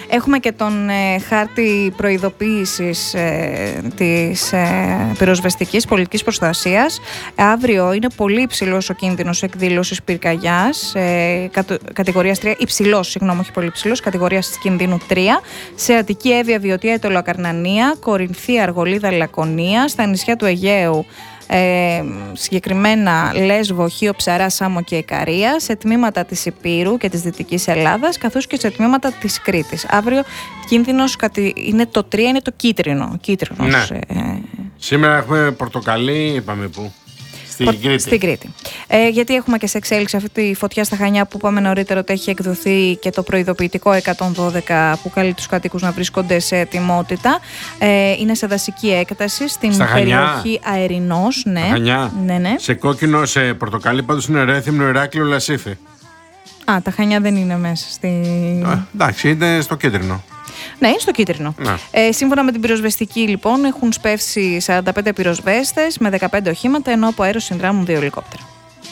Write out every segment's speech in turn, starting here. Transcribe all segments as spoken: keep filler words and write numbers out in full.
Έχουμε και τον ε, χάρτη προειδοποίησης ε, της ε, πυροσβεστικής πολιτικής προστασίας. Αύριο είναι πολύ υψηλός ο κίνδυνος εκδήλωσης πυρκαγιάς, ε, κατο, κατηγορίας τρία, υψηλός, συγγνώμη, όχι πολύ υψηλός, κατηγορίας κινδύνου τρία, σε Αττική, Εύβοια, Βιωτία, Αιτωλοακαρνανία, Κορινθία, Αργολίδα, Λακωνία, στα νησιά του Αιγαίου, Ε, συγκεκριμένα Λέσβο, Χίο, Ψαρά, Σάμο και Ικαρία, σε τμήματα της Ηπείρου και της Δυτικής Ελλάδας, καθώς και σε τμήματα της Κρήτης. Αύριο κίνδυνος είναι το τρία, είναι το κίτρινο. κίτρινος, ναι. ε, Σήμερα έχουμε πορτοκαλί, είπαμε πού. Στην Κρήτη. Στην Κρήτη. Ε, γιατί έχουμε και σε εξέλιξη αυτή τη φωτιά στα Χανιά που είπαμε νωρίτερα ότι έχει εκδοθεί και το προειδοποιητικό εκατόν δώδεκα που καλεί τους κατοίκους να βρίσκονται σε ετοιμότητα. Ε, είναι σε δασική έκταση στην στα περιοχή Αερινός. Ναι. Χανιά. Ναι, ναι. Σε κόκκινο, σε πορτοκαλί πάντως είναι Ρέθυμνο, Ηράκλειο, Λασίθι. Α, τα Χανιά δεν είναι μέσα στη... Ε, εντάξει, είναι στο κίτρινο. Ναι, είναι στο κίτρινο. Ε, σύμφωνα με την πυροσβεστική, λοιπόν, έχουν σπεύσει σαράντα πέντε πυροσβέστες με δεκαπέντε οχήματα, ενώ από αέρος συνδράμουν δύο ελικόπτερα.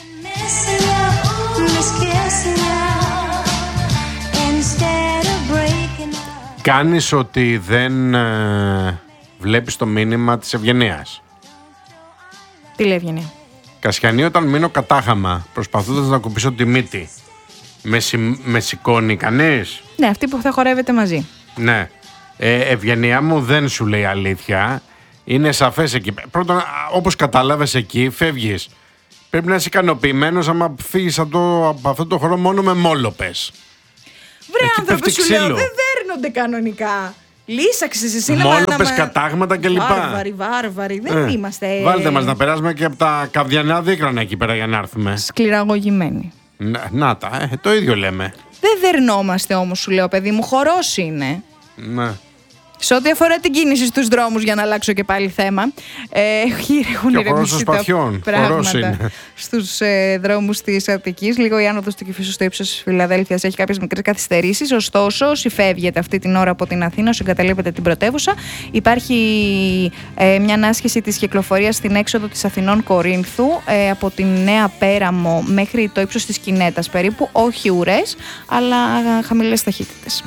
Κάνεις ότι δεν ε, βλέπεις το μήνυμα της Ευγενίας. Τι λέει Ευγενία? Κασιανή, όταν μείνω κατάχαμα προσπαθώντας να κουμπίσω τη μύτη, με, συ, με σηκώνει κανείς? Ναι, αυτή που θα χορεύετε μαζί. Ναι. Ε, Ευγενία μου, δεν σου λέει αλήθεια. Είναι σαφές εκεί. Πρώτον, όπως κατάλαβες εκεί, φεύγεις. Πρέπει να είσαι ικανοποιημένος άμα φύγεις από, από αυτό το χώρο μόνο με μόλοπες. Βρε άνθρωπε, σου λέω, δεν δέρνονται κανονικά. Λύσαξες εσύ να μόλοπες, κατάγματα κλπ. Βάρβαροι, βάρβαροι, δεν ε, είμαστε. Βάλτε μας να περάσουμε και από τα καβδιανά δίκρανα εκεί πέρα για να έρθουμε. Σκληραγωγημένοι. Να, να τα, ε, το ίδιο λέμε. Δεν δερνόμαστε όμως, σου λέω, παιδί μου, χορός είναι. Ναι. Σε ό,τι αφορά την κίνηση στους δρόμους, για να αλλάξω και πάλι θέμα, ε, έχουν ηρεμήσει τα πράγματα στους ε, δρόμους της Αττικής. Λίγο η άνοδος του Κηφίσου στο ύψος της Φιλαδέλφειας έχει κάποιες μικρές καθυστερήσεις. Ωστόσο, όσοι φεύγετε αυτή την ώρα από την Αθήνα, όσοι εγκαταλείπετε την πρωτεύουσα, υπάρχει ε, μια ανάσχεση της κυκλοφορίας στην έξοδο της Αθηνών Κορίνθου ε, από τη Νέα Πέραμο μέχρι το ύψος της Κινέτας περίπου. Όχι ουρές, αλλά χαμηλές ταχύτητες.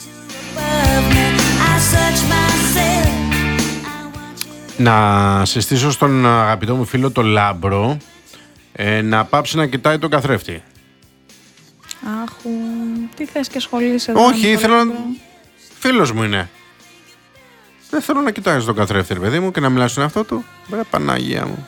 Να συστήσω στον αγαπητό μου φίλο τον Λάμπρο ε, να πάψει να κοιτάει τον καθρέφτη. Αχ, τι θες και ασχολείσαι εδώ? Όχι, ήθελα να... Φίλος μου είναι. Δεν θέλω να κοιτάει τον καθρέφτη, ρε παιδί μου, και να μιλάς στον εαυτό του. Βρε Παναγία μου.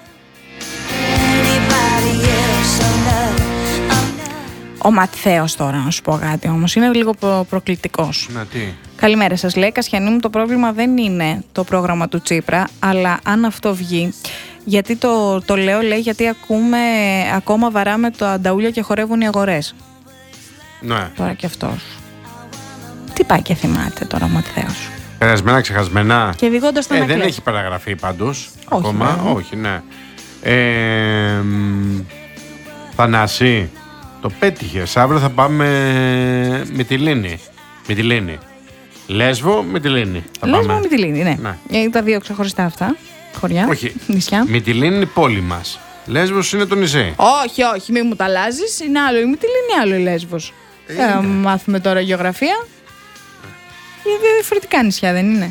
Ο Ματθαίος τώρα, να σου πω κάτι όμως, είναι λίγο προ- προκλητικός. Να τι. Καλημέρα σας, λέει. Κασιανή μου, το πρόβλημα δεν είναι το πρόγραμμα του Τσίπρα, αλλά αν αυτό βγει, γιατί το, το λέω, λέει, γιατί ακούμε, ακόμα βαράμε το ανταούλια και χορεύουν οι αγορές. Ναι. Τώρα κι αυτός. Τι πάει και θυμάται τώρα ο Ματθαίος? Περασμένα, ξεχασμένα. Και διηγώντας τον ε, Ακλές. Δεν έχει παραγραφεί πάντως. Όχι, ακόμα. βέβαια. Όχι, ναι. Ε, Θανάση, το πέτυχες. Αύριο θα πάμε με τη Λίνη. Με τη Λίνη. Λέσβο με τη Λίνη. Λέσβο με τη Λίνη, ναι. ναι. Ε, τα δύο ξεχωριστά αυτά. Χωριά. Όχι. Νησιά. Με τη Λίνη είναι η πόλη μας. Λέσβος είναι το νησί. Όχι, όχι, μην μου τα αλλάζεις. Είναι άλλο η Μυτιλήνη, άλλο η Λέσβος. Ε, Θα μάθουμε τώρα γεωγραφία. Είναι δύο διαφορετικά νησιά, δεν είναι?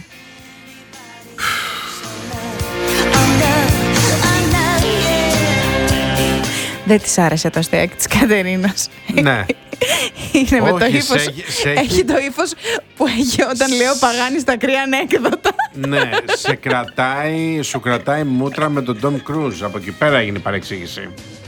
Δεν της άρεσε το αστείακι της Κατερίνας. Ναι. Είναι με Όχι, το ύφος. σε, σε έχει... έχει το ύφος που έχει όταν λέω Παγάνη στα κρύα ανέκδοτα. Ναι, σε κρατάει, σου κρατάει μούτρα με τον Tom Cruise. Από εκεί πέρα έγινε η παρεξήγηση.